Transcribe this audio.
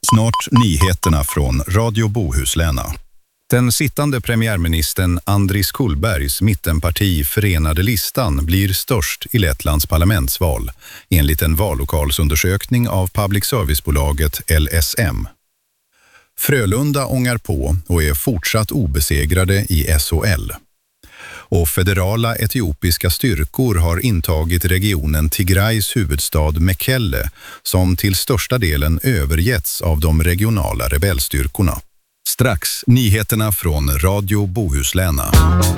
Snart nyheterna från Radio Bohuslän. Den sittande premiärministern Andris Kullbergs mittenparti Förenade listan blir störst i Lettlands parlamentsval, enligt en vallokalsundersökning av public servicebolaget LSM. Frölunda ångar på och är fortsatt obesegrade i SHL. Och federala etiopiska styrkor har intagit regionen Tigrays huvudstad Mekelle, som till största delen övergetts av de regionala rebellstyrkorna. Strax nyheterna från Radio Bohuslän.